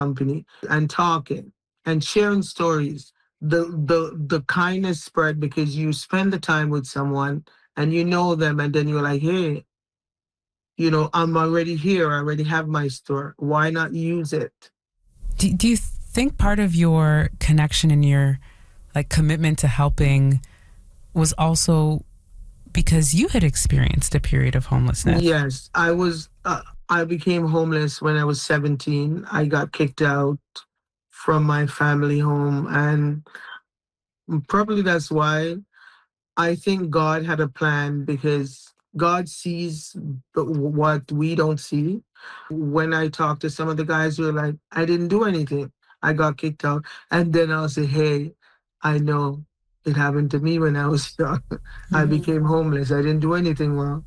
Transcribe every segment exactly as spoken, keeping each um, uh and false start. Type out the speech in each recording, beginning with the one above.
company and talking and sharing stories. The, the, the kindness spread because you spend the time with someone and you know them and then you're like, hey, you know, I'm already here. I already have my store. Why not use it? Do, do you think part of your connection and your like commitment to helping was also because you had experienced a period of homelessness? Yes, I was. Uh, I became homeless when I was seventeen. I got kicked out from my family home, and probably that's why I think God had a plan because God sees the, what we don't see. When I talk to some of the guys who are like, I didn't do anything, I got kicked out. And then I'll say, hey, I know it happened to me when I was young. Mm-hmm. I became homeless. I didn't do anything wrong.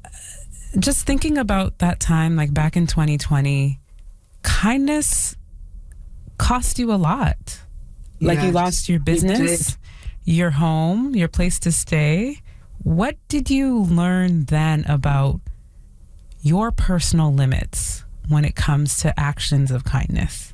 Just thinking about that time, like back in twenty twenty, kindness cost you a lot. Like yes, you lost your business, your home, your place to stay. What did you learn then about your personal limits when it comes to actions of kindness?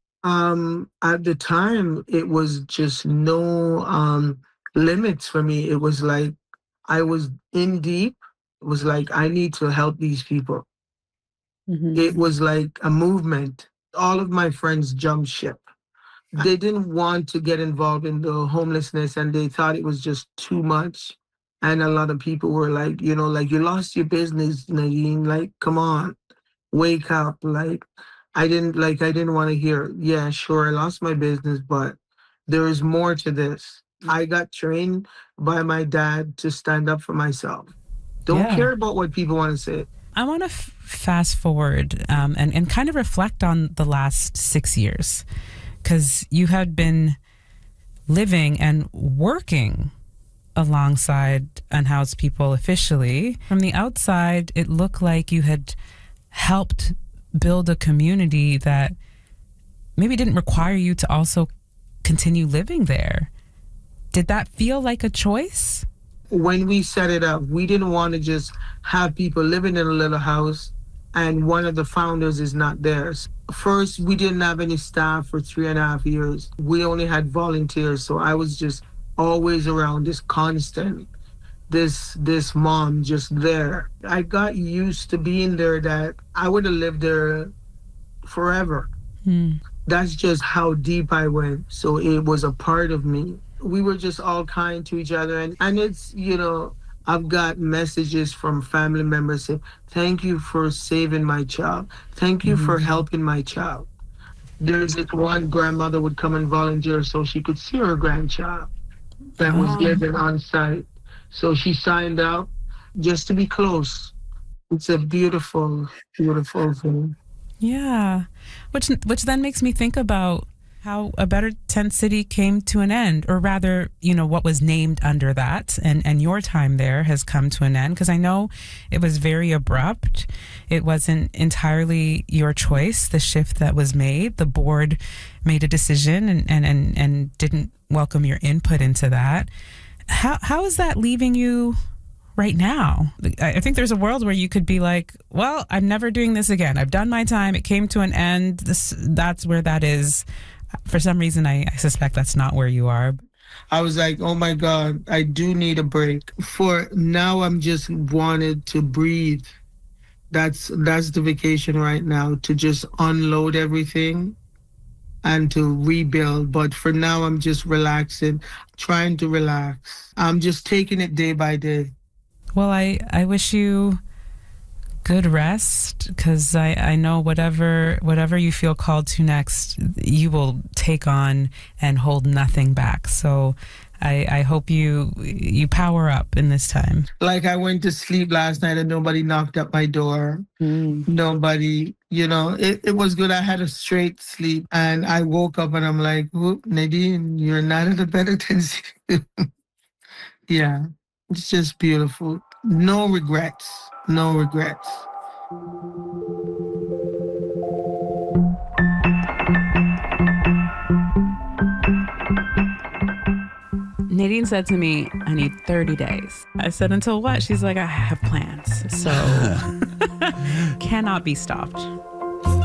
Um, at the time, it was just no um, limits for me. It was like I was in deep. It was like, I need to help these people. Mm-hmm. It was like a movement. All of my friends jumped ship. They didn't want to get involved in the homelessness and they thought it was just too much. And a lot of people were like, you know, like, you lost your business, Nadine. Like, come on, wake up. Like, I didn't like, I didn't want to hear, yeah, sure, I lost my business, but there is more to this. I got trained by my dad to stand up for myself. Don't yeah. care about what people want to say. I want to f- fast forward um, and, and kind of reflect on the last six years. Because you had been living and working alongside unhoused people officially. From the outside, it looked like you had helped build a community that maybe didn't require you to also continue living there. Did that feel like a choice? When we set it up, we didn't want to just have people living in a little house and one of the founders is not there. First, we didn't have any staff for three and a half years. We only had volunteers, so I was just always around, this constant, this this mom just there. I got used to being there that I would have lived there forever. Mm. That's just how deep I went. So it was a part of me. We were just all kind to each other. And, and it's, you know, I've got messages from family members saying, thank you for saving my child. Thank you mm-hmm. for helping my child. There's this one grandmother would come and volunteer so she could see her grandchild that oh. was living on site. So she signed up just to be close. It's a beautiful, beautiful thing. Yeah, which which then makes me think about how A Better Tent City came to an end, or rather, you know, what was named under that, and, and your time there has come to an end, because I know it was very abrupt. It wasn't entirely your choice, the shift that was made. The board made a decision and, and, and, and didn't welcome your input into that. How How is that leaving you right now? I think there's a world where you could be like, well, I'm never doing this again. I've done my time. It came to an end. This That's where that is. For some reason, I, I suspect that's not where you are. I was like, oh my God, I do need a break. For now, I'm just wanted to breathe. That's that's the vacation right now, to just unload everything and to rebuild. But for now, I'm just relaxing, trying to relax. I'm just taking it day by day. Well, I, I wish you good rest, because I, I know whatever whatever you feel called to next, you will take on and hold nothing back. So I, I hope you you power up in this time. Like, I went to sleep last night and nobody knocked at my door. Mm. Nobody, you know, it, it was good. I had a straight sleep and I woke up and I'm like, whoop, Nadine, you're not at A Better Tent City. Yeah, it's just beautiful. No regrets. No regrets. Nadine said to me, I need thirty days. I said, until what? She's like, I have plans. So cannot be stopped.